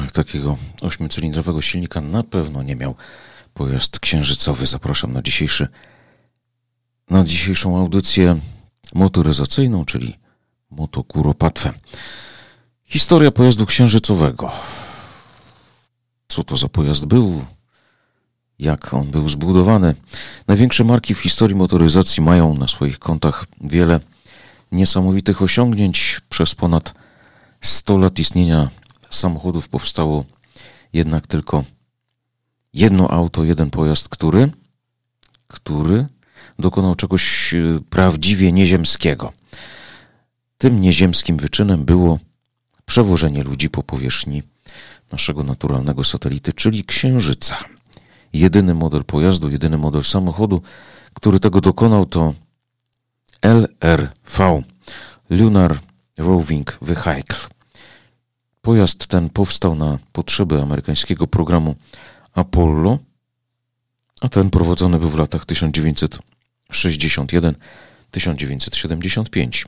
takiego 8-cylindrowego silnika na pewno nie miał pojazd księżycowy. Zapraszam na dzisiejszą audycję motoryzacyjną, czyli Moto Kuropatwę. Historia pojazdu księżycowego. Co to za pojazd był? Jak on był zbudowany? Największe marki w historii motoryzacji mają na swoich kontach wiele niesamowitych osiągnięć. Przez ponad 100 lat istnienia samochodów powstało jednak tylko jedno auto, jeden pojazd, który dokonał czegoś prawdziwie nieziemskiego. Tym nieziemskim wyczynem było przewożenie ludzi po powierzchni naszego naturalnego satelity, czyli Księżyca. Jedyny model pojazdu, jedyny model samochodu, który tego dokonał, to LRV, Lunar Roving Vehicle. Pojazd ten powstał na potrzeby amerykańskiego programu Apollo, a ten prowadzony był w latach 1961-1975.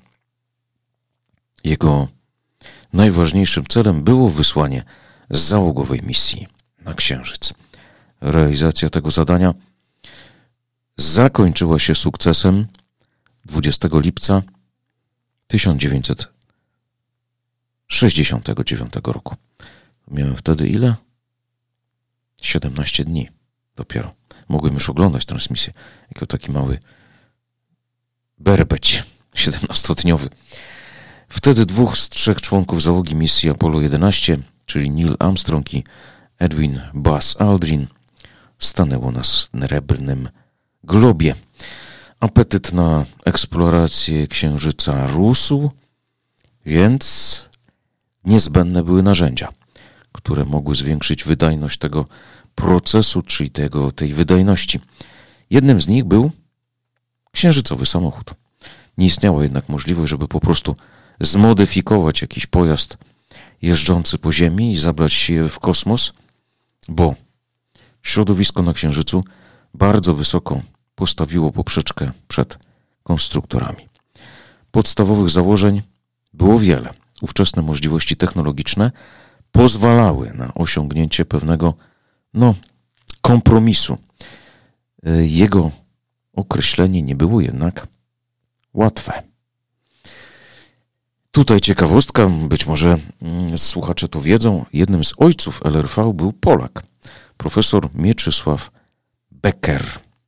Jego najważniejszym celem było wysłanie załogowej misji na Księżyc. Realizacja tego zadania zakończyła się sukcesem 20 lipca 1969 roku. Miałem wtedy ile? 17 dni dopiero. Mogłem już oglądać transmisję jako taki mały berbeć 17-dniowy. Wtedy 2 z 3 członków załogi misji Apollo 11, czyli Neil Armstrong i Edwin Buzz Aldrin, stanęło na srebrnym globie. Apetyt na eksplorację Księżyca rósł, więc niezbędne były narzędzia, które mogły zwiększyć wydajność tego procesu, czyli tej wydajności. Jednym z nich był księżycowy samochód. Nie istniała jednak możliwość, żeby po prostu zmodyfikować jakiś pojazd jeżdżący po Ziemi i zabrać się w kosmos, bo środowisko na Księżycu bardzo wysoko postawiło poprzeczkę przed konstruktorami. Podstawowych założeń było wiele. Ówczesne możliwości technologiczne pozwalały na osiągnięcie pewnego kompromisu. Jego określenie nie było jednak łatwe. Tutaj ciekawostka, być może słuchacze to wiedzą, jednym z ojców LRV był Polak, profesor Mieczysław Becker.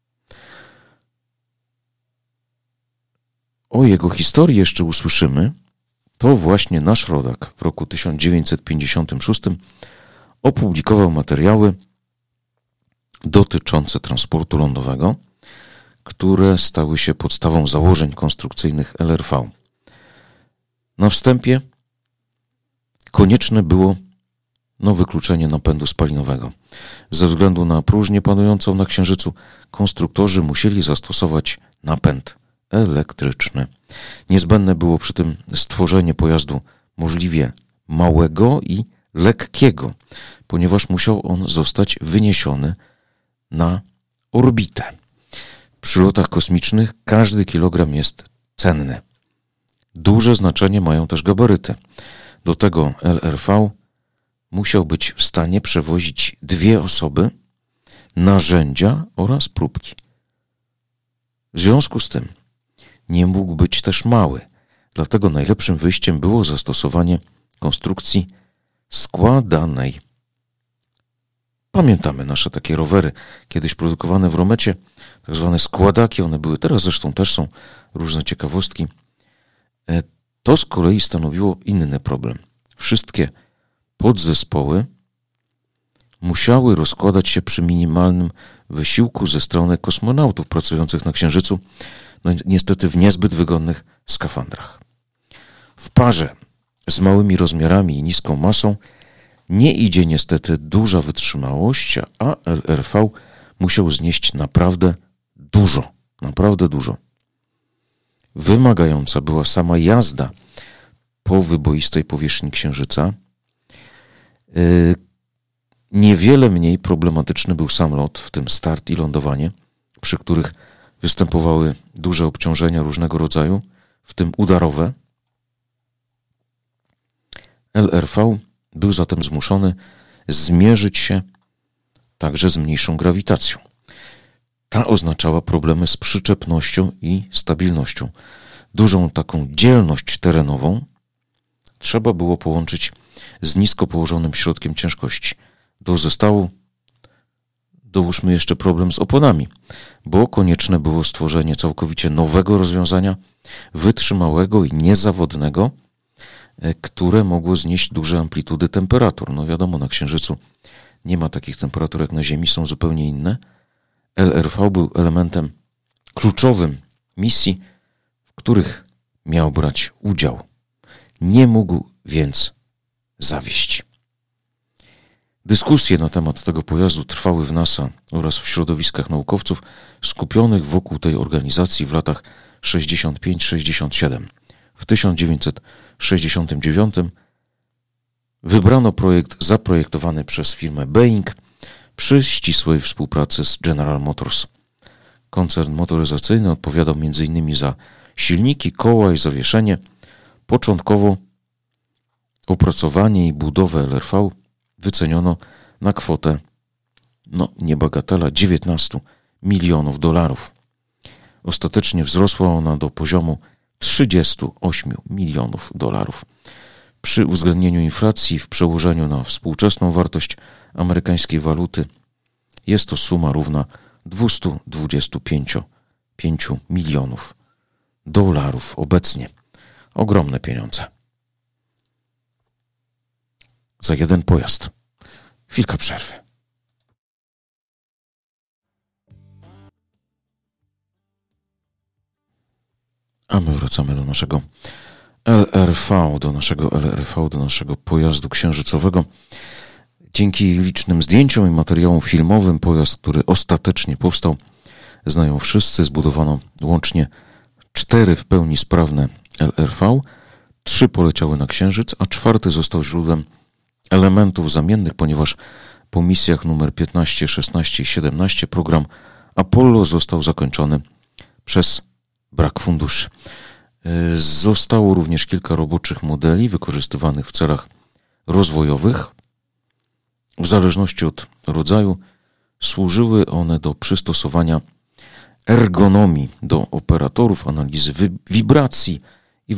O jego historii jeszcze usłyszymy. To właśnie nasz rodak w roku 1956 opublikował materiały dotyczące transportu lądowego, które stały się podstawą założeń konstrukcyjnych LRV. Na wstępie konieczne było wykluczenie napędu spalinowego. Ze względu na próżnię panującą na Księżycu konstruktorzy musieli zastosować napęd elektryczny. Niezbędne było przy tym stworzenie pojazdu możliwie małego i lekkiego, ponieważ musiał on zostać wyniesiony na orbitę. Przy lotach kosmicznych każdy kilogram jest cenny. Duże znaczenie mają też gabaryty. Do tego LRV musiał być w stanie przewozić 2 osoby, narzędzia oraz próbki. W związku z tym nie mógł być też mały, dlatego najlepszym wyjściem było zastosowanie konstrukcji składanej. Pamiętamy nasze takie rowery, kiedyś produkowane w Romecie, tak zwane składaki, one były, teraz zresztą też są różne ciekawostki. To z kolei stanowiło inny problem. Wszystkie podzespoły musiały rozkładać się przy minimalnym wysiłku ze strony kosmonautów pracujących na Księżycu, niestety w niezbyt wygodnych skafandrach. W parze z małymi rozmiarami i niską masą nie idzie niestety duża wytrzymałość, a LRV musiał znieść naprawdę dużo. Wymagająca była sama jazda po wyboistej powierzchni Księżyca. Niewiele mniej problematyczny był sam lot, w tym start i lądowanie, przy których występowały duże obciążenia różnego rodzaju, w tym udarowe. LRV był zatem zmuszony zmierzyć się także z mniejszą grawitacją. Ta oznaczała problemy z przyczepnością i stabilnością. Dużą taką dzielność terenową trzeba było połączyć z nisko położonym środkiem ciężkości. Do zestawu dołóżmy jeszcze problem z oponami, bo konieczne było stworzenie całkowicie nowego rozwiązania, wytrzymałego i niezawodnego, które mogło znieść duże amplitudy temperatur. No wiadomo, na Księżycu nie ma takich temperatur jak na Ziemi, są zupełnie inne. LRV był elementem kluczowym misji, w których miał brać udział. Nie mógł więc zawieść. Dyskusje na temat tego pojazdu trwały w NASA oraz w środowiskach naukowców skupionych wokół tej organizacji w latach 65-67. W 1969 wybrano projekt zaprojektowany przez firmę Boeing przy ścisłej współpracy z General Motors. Koncern motoryzacyjny odpowiadał m.in. za silniki, koła i zawieszenie. Początkowo opracowanie i budowę LRV wyceniono na kwotę, niebagatela, $19 milionów. Ostatecznie wzrosła ona do poziomu $38 milionów. Przy uwzględnieniu inflacji w przełożeniu na współczesną wartość amerykańskiej waluty jest to suma równa $225 milionów obecnie. Ogromne pieniądze. Za jeden pojazd. Chwilka przerwy. A my wracamy do naszego LRV, do naszego pojazdu księżycowego. Dzięki licznym zdjęciom i materiałom filmowym pojazd, który ostatecznie powstał, znają wszyscy. Zbudowano łącznie 4 w pełni sprawne LRV, 3 poleciały na Księżyc, a 4 został źródłem elementów zamiennych, ponieważ po misjach numer 15, 16 i 17 program Apollo został zakończony przez brak funduszy. Zostało również kilka roboczych modeli wykorzystywanych w celach rozwojowych. W zależności od rodzaju służyły one do przystosowania ergonomii do operatorów, analizy wibracji i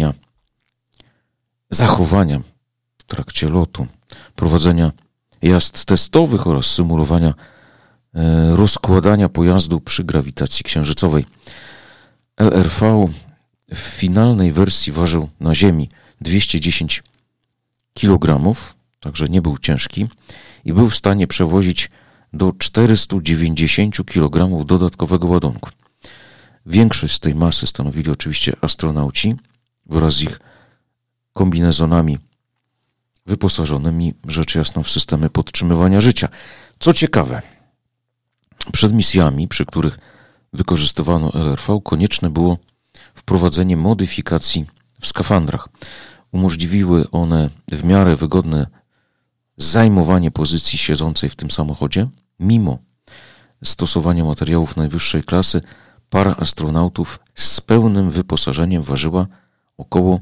zachowania w trakcie lotu, prowadzenia jazd testowych oraz symulowania rozkładania pojazdu przy grawitacji księżycowej. LRV w finalnej wersji ważył na Ziemi 210 kg, także nie był ciężki i był w stanie przewozić do 490 kg dodatkowego ładunku. Większość z tej masy stanowili oczywiście astronauci wraz z ich kombinezonami wyposażonymi rzecz jasna w systemy podtrzymywania życia. Co ciekawe, przed misjami, przy których wykorzystywano LRV, konieczne było wprowadzenie modyfikacji w skafandrach. Umożliwiły one w miarę wygodne zajmowanie pozycji siedzącej w tym samochodzie. Mimo stosowania materiałów najwyższej klasy, para astronautów z pełnym wyposażeniem ważyła około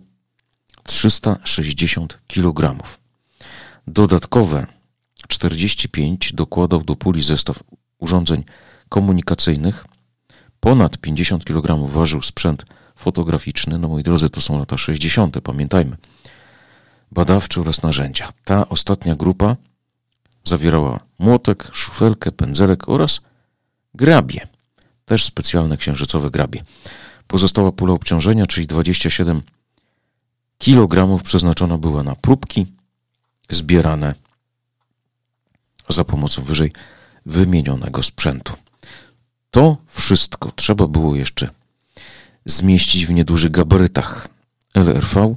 360 kg. Dodatkowe 45 dokładał do puli zestaw urządzeń komunikacyjnych. Ponad 50 kg ważył sprzęt fotograficzny. No moi drodzy, to są lata 60., pamiętajmy. Badawczy oraz narzędzia. Ta ostatnia grupa zawierała młotek, szufelkę, pędzelek oraz grabie. Też specjalne księżycowe grabie. Pozostała pula obciążenia, czyli 27 kg, przeznaczona była na próbki zbierane za pomocą wyżej wymienionego sprzętu. To wszystko trzeba było jeszcze zmieścić w niedużych gabarytach. LRV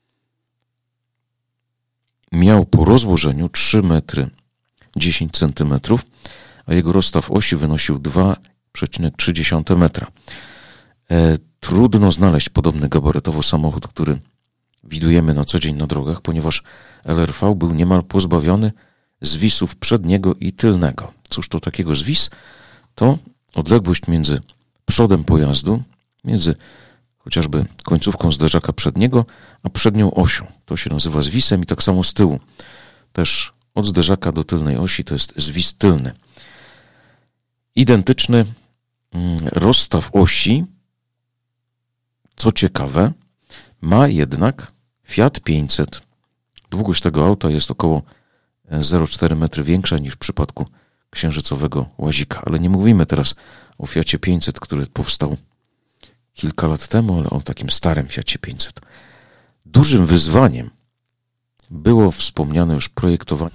miał po rozłożeniu 3 metry 10 cm, a jego rozstaw osi wynosił 2,3 metra. Trudno znaleźć podobny gabarytowo samochód, który widujemy na co dzień na drogach, ponieważ LRV był niemal pozbawiony zwisów przedniego i tylnego. Cóż to takiego zwis? To odległość między przodem pojazdu, między chociażby końcówką zderzaka przedniego, a przednią osią. To się nazywa zwisem i tak samo z tyłu. Też od zderzaka do tylnej osi to jest zwis tylny. Identyczny rozstaw osi, co ciekawe, ma jednak Fiat 500. Długość tego auta jest około 0,4 metry większa niż w przypadku księżycowego łazika. Ale nie mówimy teraz o Fiacie 500, który powstał kilka lat temu, ale o takim starym Fiacie 500. Dużym wyzwaniem było wspomniane już projektowanie.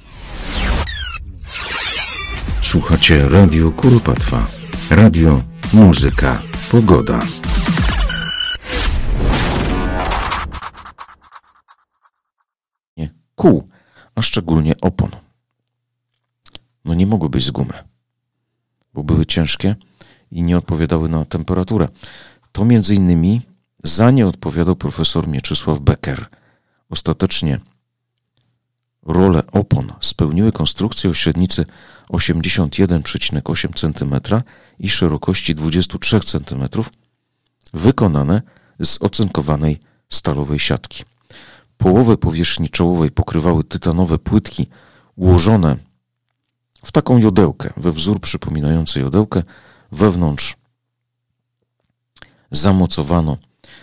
Słuchacie Radio Kuropatwa. Radio, muzyka, pogoda. Kół, a szczególnie opon. No nie mogły być z gumy, bo były ciężkie i nie odpowiadały na temperaturę. To między innymi za nie odpowiadał profesor Mieczysław Becker. Ostatecznie rolę opon spełniły konstrukcje o średnicy 81,8 cm i szerokości 23 cm, wykonane z ocynkowanej stalowej siatki. Połowę powierzchni czołowej pokrywały tytanowe płytki ułożone w taką jodełkę, we wzór przypominający jodełkę. Wewnątrz zamocowano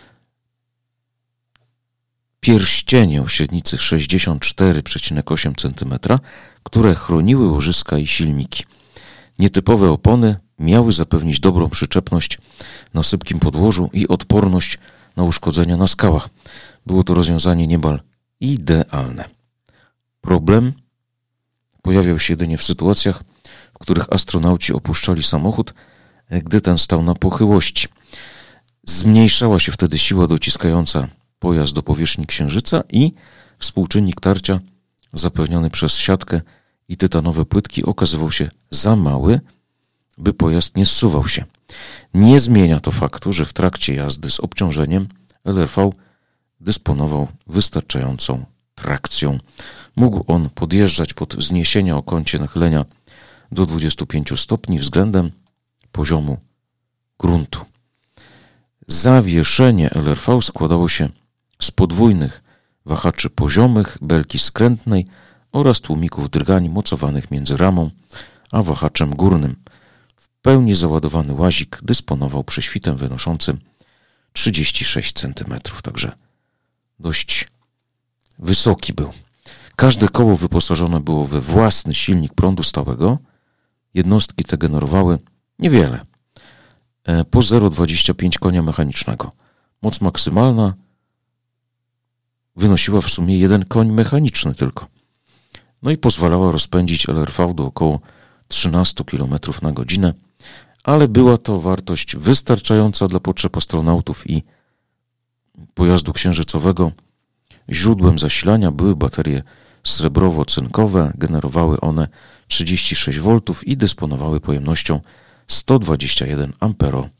pierścienie o średnicy 64,8 cm, które chroniły łożyska i silniki. Nietypowe opony miały zapewnić dobrą przyczepność na sypkim podłożu i odporność na uszkodzenia na skałach. Było to rozwiązanie niemal idealne. Problem pojawiał się jedynie w sytuacjach, w których astronauci opuszczali samochód, gdy ten stał na pochyłości. Zmniejszała się wtedy siła dociskająca pojazd do powierzchni Księżyca i współczynnik tarcia zapewniony przez siatkę i tytanowe płytki okazywał się za mały, by pojazd nie zsuwał się. Nie zmienia to faktu, że w trakcie jazdy z obciążeniem LRV dysponował wystarczającą trakcją. Mógł on podjeżdżać pod wzniesienia o kącie nachylenia do 25 stopni względem poziomu gruntu. Zawieszenie LRV składało się z podwójnych wahaczy poziomych, belki skrętnej oraz tłumików drgań mocowanych między ramą a wahaczem górnym. W pełni załadowany łazik dysponował prześwitem wynoszącym 36 cm, także dość wysoki był. Każde koło wyposażone było we własny silnik prądu stałego. Jednostki te generowały niewiele, po 0,25 konia mechanicznego. Moc maksymalna wynosiła w sumie 1 koń mechaniczny tylko. No i pozwalała rozpędzić LRV do około 13 km na godzinę, ale była to wartość wystarczająca dla potrzeb astronautów i pojazdu księżycowego. Źródłem zasilania były baterie srebrowo-cynkowe, generowały one 36 V i dysponowały pojemnością 121 Ah.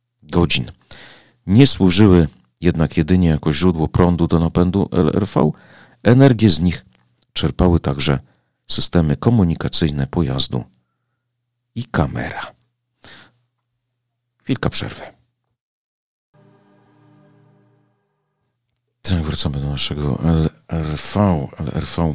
Nie służyły jednak jedynie jako źródło prądu do napędu LRV. Energię z nich czerpały także systemy komunikacyjne pojazdu i kamera. Chwilka przerwy. Tak, wracamy do naszego LRV.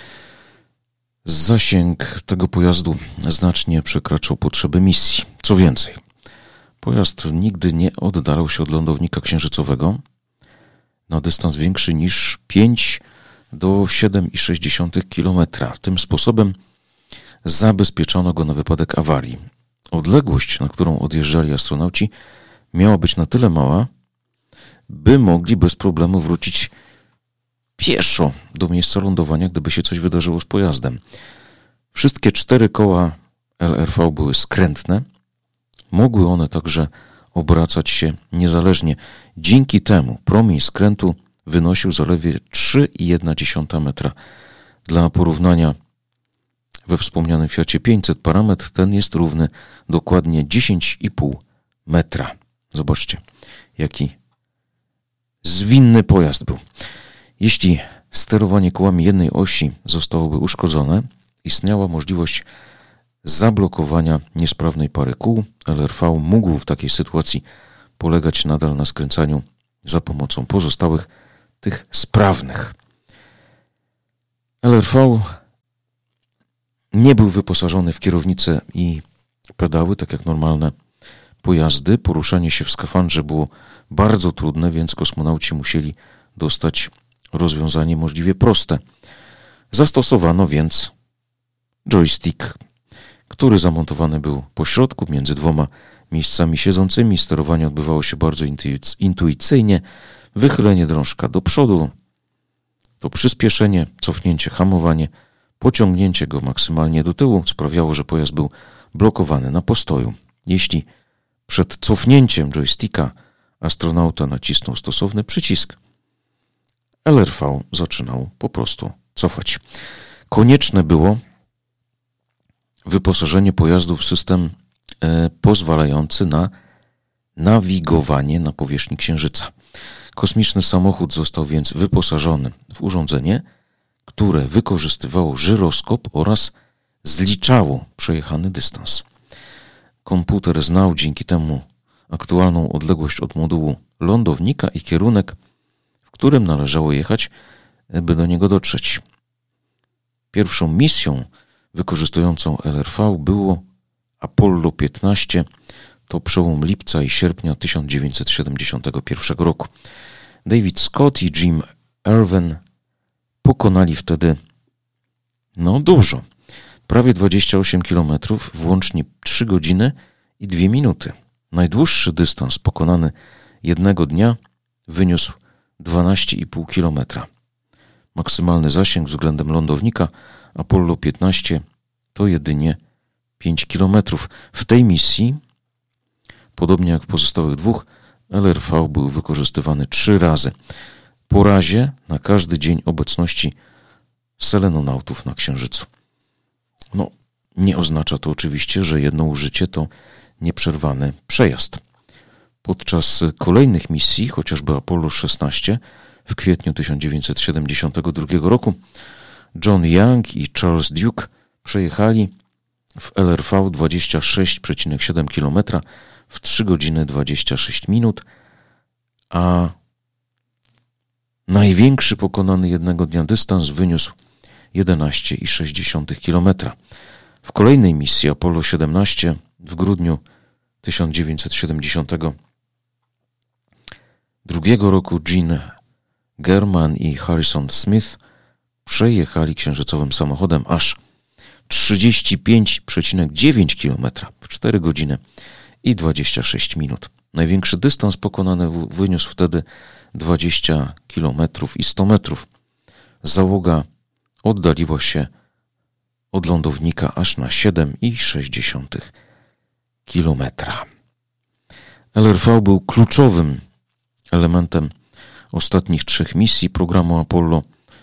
Zasięg tego pojazdu znacznie przekraczał potrzeby misji. Co więcej, pojazd nigdy nie oddalał się od lądownika księżycowego na dystans większy niż 5 do 7,6 km. Tym sposobem zabezpieczono go na wypadek awarii. Odległość, na którą odjeżdżali astronauci, miała być na tyle mała, by mogli bez problemu wrócić pieszo do miejsca lądowania, gdyby się coś wydarzyło z pojazdem. Wszystkie 4 koła LRV były skrętne. Mogły one także obracać się niezależnie. Dzięki temu promień skrętu wynosił zaledwie 3,1 metra. Dla porównania, we wspomnianym Fiacie 500 parametr ten jest równy dokładnie 10,5 metra. Zobaczcie, jaki zwinny pojazd był. Jeśli sterowanie kołami jednej osi zostałoby uszkodzone, istniała możliwość zablokowania niesprawnej pary kół. LRV mógł w takiej sytuacji polegać nadal na skręcaniu za pomocą pozostałych, tych sprawnych. LRV Nie był wyposażony w kierownicę i pedały, tak jak normalne pojazdy. Poruszanie się w skafandrze było bardzo trudne, więc kosmonauci musieli dostać rozwiązanie możliwie proste. Zastosowano więc joystick, który zamontowany był po środku między dwoma miejscami siedzącymi. Sterowanie odbywało się bardzo intuicyjnie. Wychylenie drążka do przodu, to przyspieszenie, cofnięcie, hamowanie, pociągnięcie go maksymalnie do tyłu sprawiało, że pojazd był blokowany na postoju. Jeśli przed cofnięciem joysticka astronauta nacisnął stosowny przycisk, LRV zaczynał po prostu cofać. Konieczne było wyposażenie pojazdu w system pozwalający na nawigowanie na powierzchni Księżyca. Kosmiczny samochód został więc wyposażony w urządzenie, które wykorzystywało żyroskop oraz zliczało przejechany dystans. Komputer znał dzięki temu aktualną odległość od modułu lądownika i kierunek, w którym należało jechać, by do niego dotrzeć. Pierwszą misją wykorzystującą LRV było Apollo 15, to przełom lipca i sierpnia 1971 roku. David Scott i Jim Irwin pokonali wtedy dużo. Prawie 28 km, włącznie 3 godziny i 2 minuty. Najdłuższy dystans pokonany jednego dnia wyniósł 12,5 km. Maksymalny zasięg względem lądownika Apollo 15 to jedynie 5 km. W tej misji, podobnie jak w pozostałych dwóch, LRV był wykorzystywany 3 razy. Po razie na każdy dzień obecności selenonautów na Księżycu. Nie oznacza to oczywiście, że jedno użycie to nieprzerwany przejazd. Podczas kolejnych misji, chociażby Apollo 16 w kwietniu 1972 roku, John Young i Charles Duke przejechali w LRV 26,7 km w 3 godziny 26 minut, a największy pokonany jednego dnia dystans wyniósł 11,6 km. W kolejnej misji Apollo 17 w grudniu 1972 roku Gene German i Harrison Smith przejechali księżycowym samochodem aż 35,9 km w 4 godziny i 26 minut. Największy dystans pokonany wyniósł wtedy 20 km i 100 metrów. Załoga oddaliła się od lądownika aż na 7,6 km. LRV był kluczowym elementem ostatnich 3 misji programu Apollo.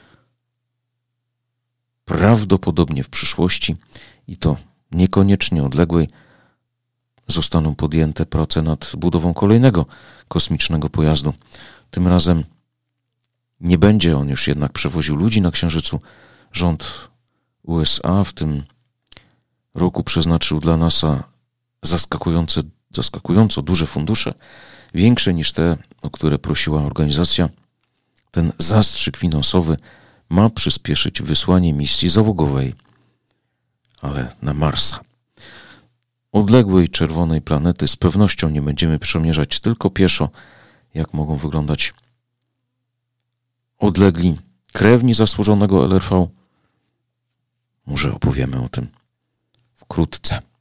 Prawdopodobnie w przyszłości, i to niekoniecznie odległej, zostaną podjęte prace nad budową kolejnego kosmicznego pojazdu. Tym razem nie będzie on już jednak przewoził ludzi na Księżycu. Rząd USA w tym roku przeznaczył dla NASA zaskakująco duże fundusze, większe niż te, o które prosiła organizacja. Ten zastrzyk finansowy ma przyspieszyć wysłanie misji załogowej, ale na Marsa. Odległej czerwonej planety z pewnością nie będziemy przemierzać tylko pieszo, jak mogą wyglądać odlegli krewni zasłużonego LRV. Może opowiemy o tym wkrótce.